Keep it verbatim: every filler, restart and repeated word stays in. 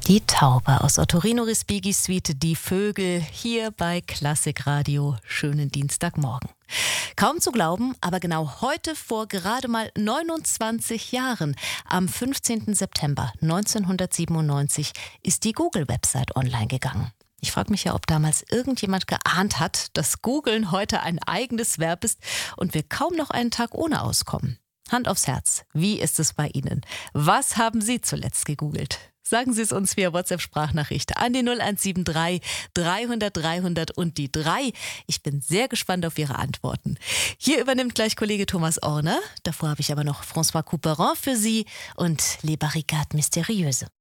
Die Taube aus Ottorino Respighi Suite Die Vögel hier bei Klassikradio. Schönen Dienstagmorgen. Kaum zu glauben, aber genau heute vor gerade mal neunundzwanzig Jahren, am fünfzehnten September neunzehnhundertsiebenundneunzig, ist die Google-Website online gegangen. Ich frage mich ja, ob damals irgendjemand geahnt hat, dass Googeln heute ein eigenes Verb ist und wir kaum noch einen Tag ohne auskommen. Hand aufs Herz, wie ist es bei Ihnen? Was haben Sie zuletzt gegoogelt? Sagen Sie es uns via WhatsApp-Sprachnachricht an die null eins sieben drei dreihundert dreihundert und die drei. Ich bin sehr gespannt auf Ihre Antworten. Hier übernimmt gleich Kollege Thomas Orner. Davor habe ich aber noch François Couperin für Sie und Les Barricades Mystérieuses.